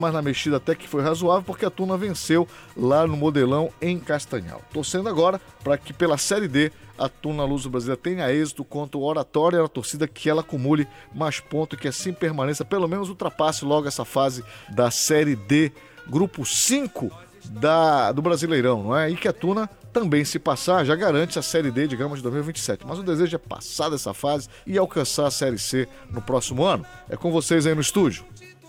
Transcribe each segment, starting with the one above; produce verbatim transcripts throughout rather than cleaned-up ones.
mas na mexida até que foi razoável, porque a Tuna venceu lá no Modelão em Castanhal. Torcendo agora para que pela Série D a Tuna Luso Brasileira tenha êxito contra o Oratório e a torcida, que ela acumule mais pontos e que assim permaneça, pelo menos ultrapasse logo essa fase da Série D, grupo cinco da, do Brasileirão, não é? E que a Tuna também, se passar, já garante a Série D, digamos, de dois mil e vinte e sete. Mas o desejo é passar dessa fase e alcançar a Série C no próximo ano. É com vocês aí no estúdio.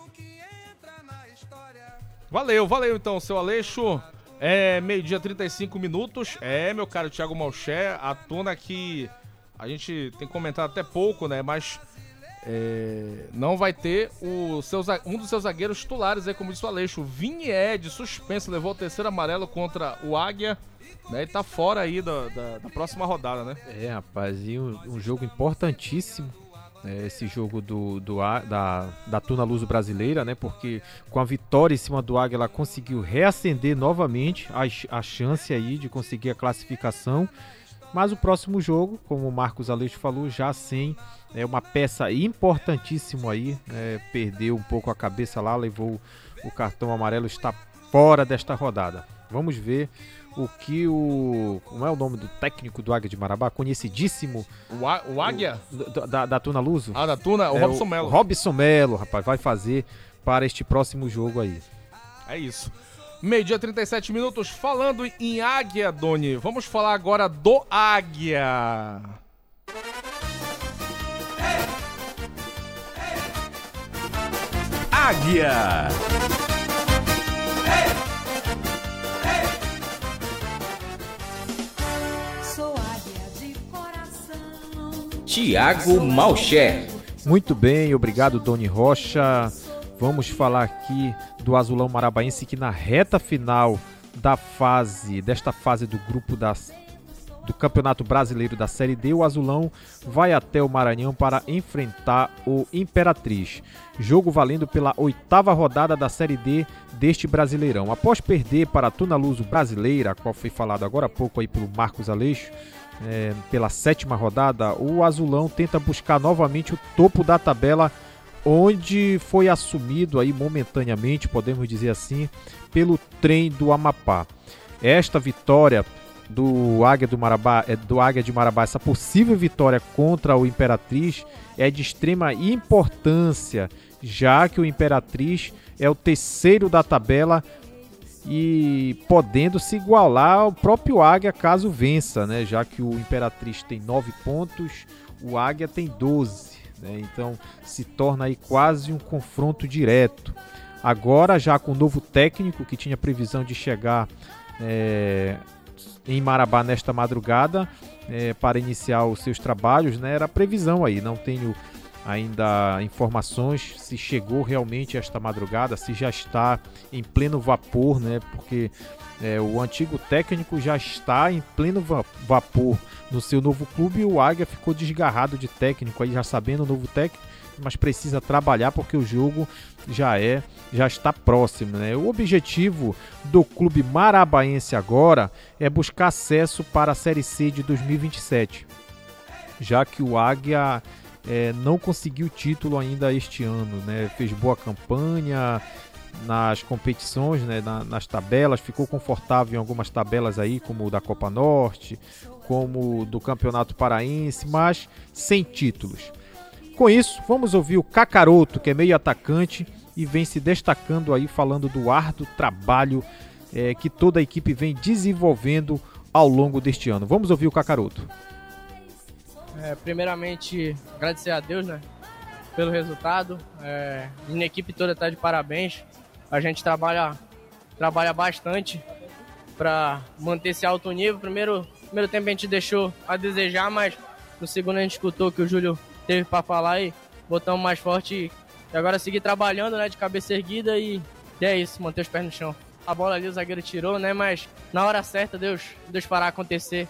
Valeu, valeu então, seu Aleixo. É meio-dia, trinta e cinco minutos. É, meu caro Thiago Malcher, a Tuna que a gente tem comentado até pouco, né? Mas é, não vai ter o seu, um dos seus zagueiros titulares, aí, como disse o Aleixo. Vinhed, suspenso, levou o terceiro amarelo contra o Águia, né? E tá fora aí da, da, da próxima rodada, né? É, rapaz, e um, um jogo importantíssimo. É, esse jogo do, do, da, da Tuna Luso Brasileira, né? Porque com a vitória em cima do Águia, ela conseguiu reacender novamente a, a chance aí de conseguir a classificação. Mas o próximo jogo, como o Marcos Aleixo falou, já sem é, uma peça importantíssima aí, é, perdeu um pouco a cabeça lá, levou o cartão amarelo, está fora desta rodada. Vamos ver o que o... Como é o nome do técnico do Águia de Marabá? Conhecidíssimo. O, A, o Águia? O, da, da Tuna Luso. Ah, da Tuna? O é, Robson Melo. O Robson Melo, rapaz, vai fazer para este próximo jogo aí. É isso. Meio-dia, trinta e sete minutos. Falando em Águia, Doni, vamos falar agora do Águia. Águia. Thiago Malcher. Muito bem, obrigado, Doni Rocha. Vamos falar aqui do Azulão Marabaense, que na reta final da fase, desta fase do grupo das, do Campeonato Brasileiro da Série D, o Azulão vai até o Maranhão para enfrentar o Imperatriz. Jogo valendo pela oitava rodada da Série D deste Brasileirão. Após perder para a Tuna Luso Brasileira, a qual foi falado agora há pouco aí pelo Marcos Aleixo, É, pela sétima rodada, o Azulão tenta buscar novamente o topo da tabela, onde foi assumido aí momentaneamente, podemos dizer assim, pelo Trem do Amapá. Esta vitória do Águia do Marabá, do Águia de Marabá, essa possível vitória contra o Imperatriz é de extrema importância, já que o Imperatriz é o terceiro da tabela e podendo se igualar ao próprio Águia caso vença, né? Já que o Imperatriz tem nove pontos, o Águia tem doze, né? Então se torna aí quase um confronto direto. Agora, já com o novo técnico que tinha previsão de chegar é, em Marabá nesta madrugada é, para iniciar os seus trabalhos, né? Era a previsão aí, não tenho ainda informações se chegou realmente esta madrugada, se já está em pleno vapor, né? Porque é, o antigo técnico já está em pleno va- vapor no seu novo clube e o Águia ficou desgarrado de técnico, aí já sabendo o novo técnico, mas precisa trabalhar porque o jogo já é, já está próximo, né? O objetivo do clube marabaense agora é buscar acesso para a Série C de dois mil e vinte e sete, já que o Águia É, não conseguiu título ainda este ano, né? Fez boa campanha nas competições, né? Na, nas tabelas, ficou confortável em algumas tabelas aí, como o da Copa Norte, como do Campeonato Paraense, mas sem títulos. Com isso, vamos ouvir o Cacaroto, que é meio atacante e vem se destacando aí, falando do árduo trabalho é, que toda a equipe vem desenvolvendo ao longo deste ano. Vamos ouvir o Cacaroto. É, primeiramente, agradecer a Deus, né, pelo resultado. É, minha equipe toda está de parabéns. A gente trabalha, trabalha bastante para manter esse alto nível. Primeiro, primeiro tempo a gente deixou a desejar, mas no segundo a gente escutou o que o Júlio teve para falar e botamos mais forte. E agora seguir trabalhando, né, de cabeça erguida e, e é isso, manter os pés no chão. A bola ali o zagueiro tirou, né, mas na hora certa Deus, Deus fará acontecer.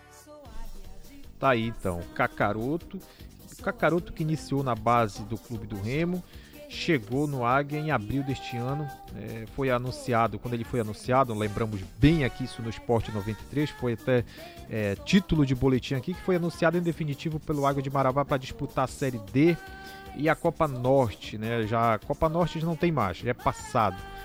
Tá aí então, Cacaroto, o Cacaroto que iniciou na base do Clube do Remo, chegou no Águia em abril deste ano, é, foi anunciado, quando ele foi anunciado, lembramos bem aqui isso no Sport noventa e três, foi até é, título de boletim aqui, que foi anunciado em definitivo pelo Águia de Marabá para disputar a Série D E a Copa Norte, né? Já, a Copa Norte já não tem mais, já é passado.